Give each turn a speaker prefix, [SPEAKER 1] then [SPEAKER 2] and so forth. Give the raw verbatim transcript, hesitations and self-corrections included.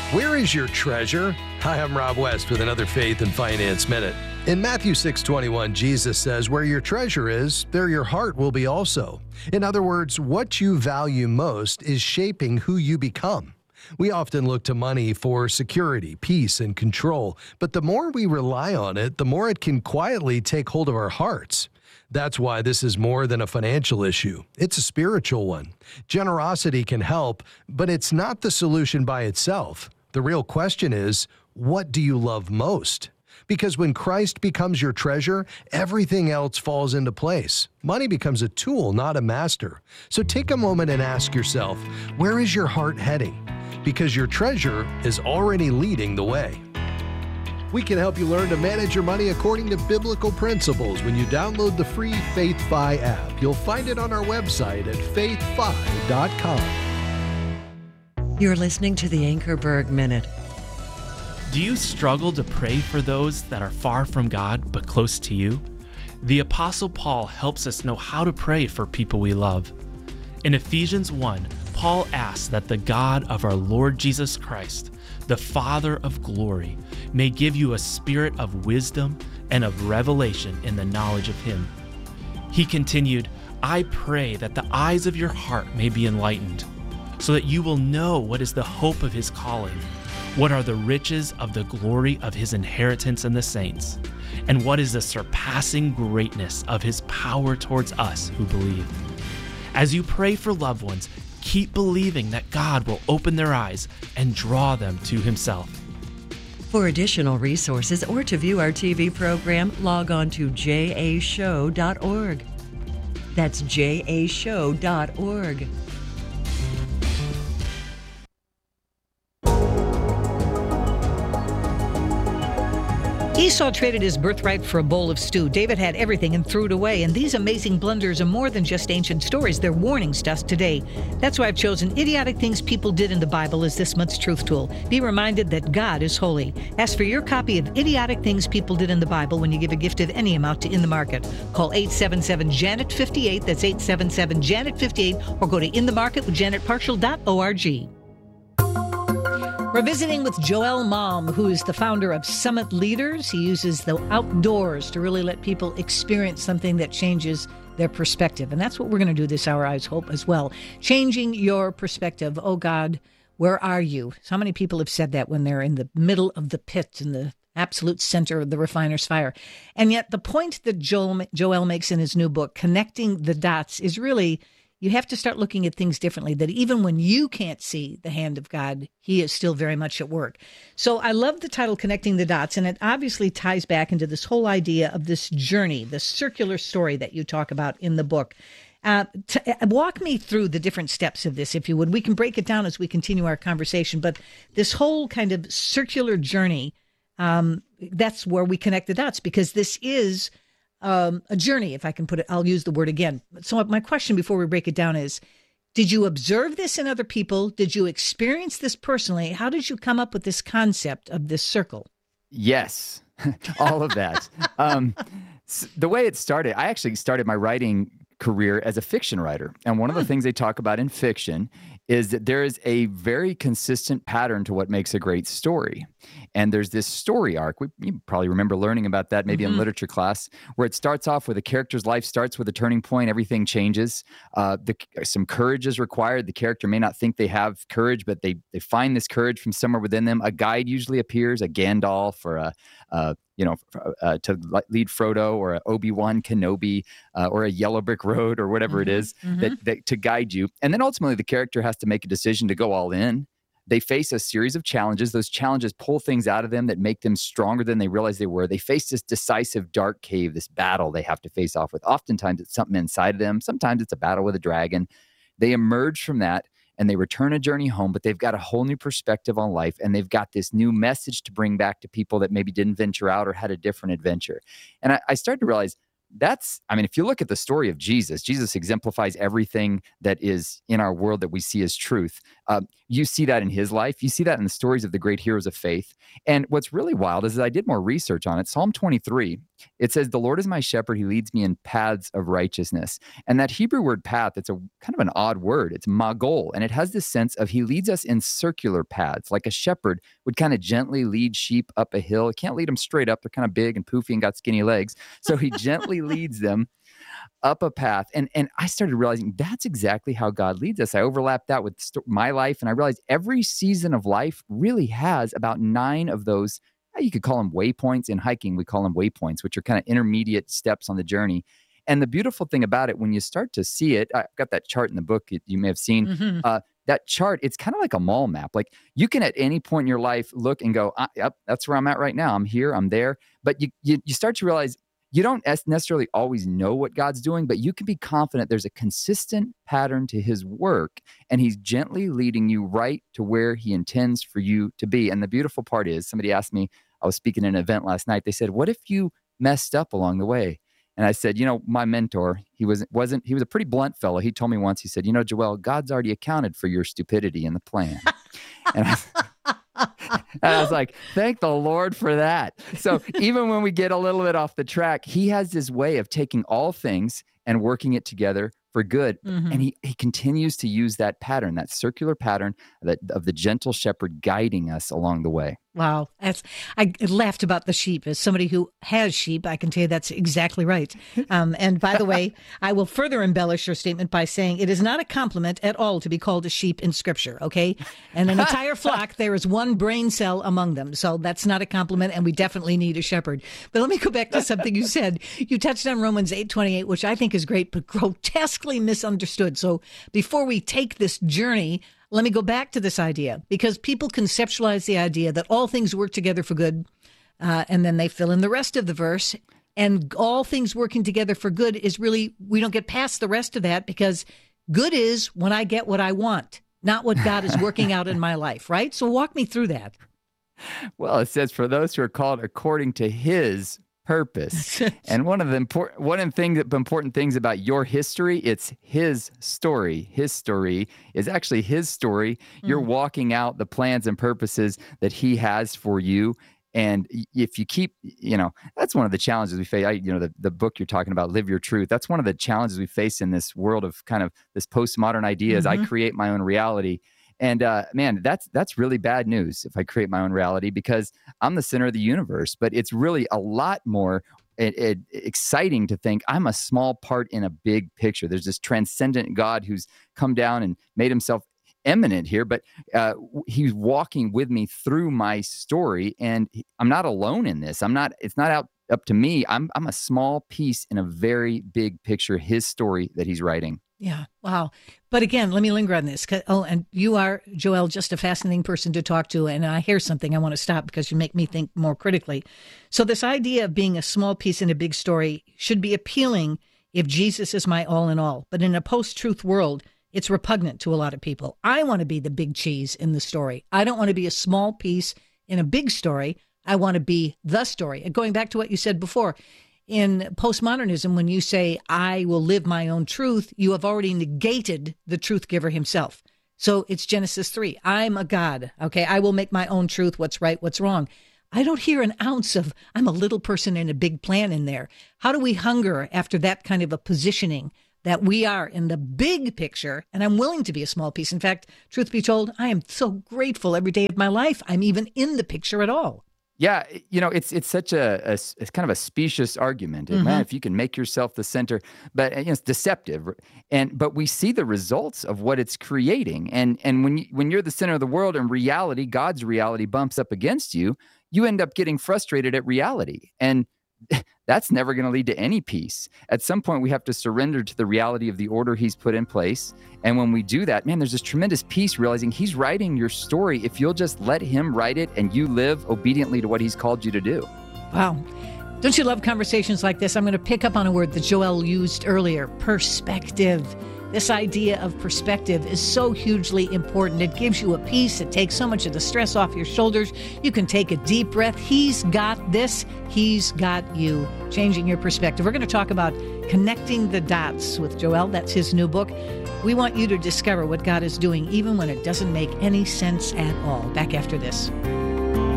[SPEAKER 1] Where is your treasure? Hi, I'm Rob West with another Faith and Finance Minute. In Matthew six twenty-one, Jesus says, "Where your treasure is, there your heart will be also." In other words, what you value most is shaping who you become. We often look to money for security, peace, and control, but the more we rely on it, the more it can quietly take hold of our hearts. That's why this is more than a financial issue. It's a spiritual one. Generosity can help, but it's not the solution by itself. The real question is, what do you love most? Because when Christ becomes your treasure, everything else falls into place. Money becomes a tool, not a master. So take a moment and ask yourself, where is your heart heading? Because your treasure is already leading the way. We can help you learn to manage your money according to biblical principles when you download the free FaithFi app. You'll find it on our website at faith fi dot com.
[SPEAKER 2] You're listening to the Anchorberg Minute.
[SPEAKER 3] Do you struggle to pray for those that are far from God but close to you? The Apostle Paul helps us know how to pray for people we love. In Ephesians one, Paul asks that the God of our Lord Jesus Christ, the Father of glory, may give you a spirit of wisdom and of revelation in the knowledge of Him. He continued, "I pray that the eyes of your heart may be enlightened, so that you will know what is the hope of His calling, what are the riches of the glory of His inheritance in the saints, and what is the surpassing greatness of His power towards us who believe." As you pray for loved ones, keep believing that God will open their eyes and draw them to Himself.
[SPEAKER 2] For additional resources or to view our T V program, log on to j a show dot org. That's j a show dot org.
[SPEAKER 4] Esau traded his birthright for a bowl of stew. David had everything and threw it away. And these amazing blunders are more than just ancient stories. They're warnings to us today. That's why I've chosen Idiotic Things People Did in the Bible as this month's truth tool. Be reminded that God is holy. Ask for your copy of Idiotic Things People Did in the Bible when you give a gift of any amount to In the Market. Call eight seven seven, Janet fifty-eight. That's eight seven seven, Janet fifty-eight. Or go to in the market with janet partial dot org. We're visiting with Joel Malm, who is the founder of Summit Leaders. He uses the outdoors to really let people experience something that changes their perspective. And that's what we're going to do this hour, I hope, as well. Changing your perspective. Oh, God, where are you? So many people have said that when they're in the middle of the pit, in the absolute center of the refiner's fire. And yet the point that Joel, Joel makes in his new book, Connecting the Dots, is really, you have to start looking at things differently, that even when you can't see the hand of God, He is still very much at work. So I love the title, Connecting the Dots, and it obviously ties back into this whole idea of this journey, the circular story that you talk about in the book. Uh, t- walk me through the different steps of this, if you would. We can break it down as we continue our conversation, but this whole kind of circular journey, um, that's where we connect the dots, because this is Um, a journey, if I can put it, I'll use the word again. So my question before we break it down is, did you observe this in other people? Did you experience this personally? How did you come up with this concept of this circle?
[SPEAKER 5] Yes, all of that. um, the way it started, I actually started my writing career as a fiction writer. And one of the things they talk about in fiction is that there is a very consistent pattern to what makes a great story. And there's this story arc. We, you probably remember learning about that maybe mm-hmm. in literature class, where it starts off where the character's life starts with a turning point. Everything changes. Uh, the, some courage is required. The character may not think they have courage, but they they find this courage from somewhere within them. A guide usually appears, a Gandalf or a, a you know, uh, to lead Frodo, or a Obi-Wan Kenobi, uh, or a Yellow Brick Road, or whatever mm-hmm. it is mm-hmm. that, that to guide you. And then ultimately the character has to make a decision to go all in. They face a series of challenges. Those challenges pull things out of them that make them stronger than they realized they were. They face this decisive dark cave, this battle they have to face off with. Oftentimes it's something inside of them. Sometimes it's a battle with a dragon. They emerge from that and they return a journey home, but they've got a whole new perspective on life, and they've got this new message to bring back to people that maybe didn't venture out or had a different adventure. And I, I started to realize that's, I mean, if you look at the story of Jesus, Jesus exemplifies everything that is in our world that we see as truth. Uh, you see that in his life. You see that in the stories of the great heroes of faith. And what's really wild is that I did more research on it. Psalm twenty-three, it says, the Lord is my shepherd. He leads me in paths of righteousness. And that Hebrew word path, it's a kind of an odd word. It's magol. And it has this sense of he leads us in circular paths, like a shepherd would kind of gently lead sheep up a hill. He can't lead them straight up. They're kind of big and poofy and got skinny legs. So he gently leads them up a path. And, and I started realizing that's exactly how God leads us. I overlapped that with st- my life, and I realized every season of life really has about nine of those. You could call them waypoints. In hiking, we call them waypoints, which are kind of intermediate steps on the journey. And the beautiful thing about it, when you start to see it, I've got that chart in the book you may have seen. Mm-hmm. Uh, that chart, it's kind of like a mall map. Like you can at any point in your life look and go, ah, yep, that's where I'm at right now. I'm here, I'm there. But you, you, you start to realize you don't necessarily always know what God's doing, but you can be confident there's a consistent pattern to his work, and he's gently leading you right to where he intends for you to be. And the beautiful part is, somebody asked me, I was speaking at an event last night. They said, what if you messed up along the way? And I said, you know, my mentor, he was, wasn't, he was a pretty blunt fellow. He told me once, he said, you know, Joel, God's already accounted for your stupidity in the plan. and, I, and I was like, thank the Lord for that. So even when we get a little bit off the track, he has this way of taking all things and working it together for good. Mm-hmm. And he, he continues to use that pattern, that circular pattern that, of the gentle shepherd guiding us along the way.
[SPEAKER 4] Wow. That's, I laughed about the sheep. As somebody who has sheep, I can tell you that's exactly right. Um, and by the way, I will further embellish your statement by saying it is not a compliment at all to be called a sheep in Scripture, okay? And an entire flock, there is one brain cell among them. So that's not a compliment, and we definitely need a shepherd. But let me go back to something you said. You touched on Romans eight twenty-eight, which I think is great, but grotesquely misunderstood. So before we take this journey, let me go back to this idea, because people conceptualize the idea that all things work together for good, uh, and then they fill in the rest of the verse. And all things working together for good is really, we don't get past the rest of that, because good is when I get what I want, not what God is working out in my life, right? So walk me through that.
[SPEAKER 5] Well, it says, for those who are called according to his purpose. And one of the important one of the things important things about your history, it's his story. His story is actually his story. Mm. You're walking out the plans and purposes that he has for you. And if you keep, you know, that's one of the challenges we face. I, you know, the, the book you're talking about, Live Your Truth, that's one of the challenges we face in this world of kind of this postmodern idea is mm-hmm. I create my own reality. And uh, man, that's that's really bad news if I create my own reality, because I'm the center of the universe. But it's really a lot more it, it, exciting to think I'm a small part in a big picture. There's this transcendent God who's come down and made himself eminent here, but uh, he's walking with me through my story, and I'm not alone in this. I'm not. It's not out up to me. I'm I'm a small piece in a very big picture, his story that he's writing.
[SPEAKER 4] Yeah. Wow. But again, let me linger on this. Oh, and you are, Joel, just a fascinating person to talk to. And I hear something I want to stop because you make me think more critically. So this idea of being a small piece in a big story should be appealing if Jesus is my all in all. But in a post-truth world, it's repugnant to a lot of people. I want to be the big cheese in the story. I don't want to be a small piece in a big story. I want to be the story. And going back to what you said before, in postmodernism, when you say, I will live my own truth, you have already negated the truth giver himself. So it's Genesis three. I'm a God. Okay, I will make my own truth, what's right, what's wrong. I don't hear an ounce of, I'm a little person in a big plan in there. How do we hunger after that kind of a positioning that we are in the big picture, and I'm willing to be a small piece? In fact, truth be told, I am so grateful every day of my life I'm even in the picture at all.
[SPEAKER 5] Yeah, you know, it's it's such a, a it's kind of a specious argument. Mm-hmm. Man, if you can make yourself the center, but you know, it's deceptive. And but we see the results of what it's creating. And and when you, when you're the center of the world and reality, God's reality bumps up against you, you end up getting frustrated at reality. And that's never going to lead to any peace. At some point, we have to surrender to the reality of the order he's put in place. And when we do that, man, there's this tremendous peace realizing he's writing your story if you'll just let him write it and you live obediently to what he's called you to do.
[SPEAKER 4] Wow. Don't you love conversations like this? I'm going to pick up on a word that Joel used earlier, perspective. This idea of perspective is so hugely important. It gives you a peace. It takes so much of the stress off your shoulders. You can take a deep breath. He's got this. He's got you. Changing your perspective. We're going to talk about Connecting the Dots with Joel. That's his new book. We want you to discover what God is doing even when it doesn't make any sense at all. Back after this.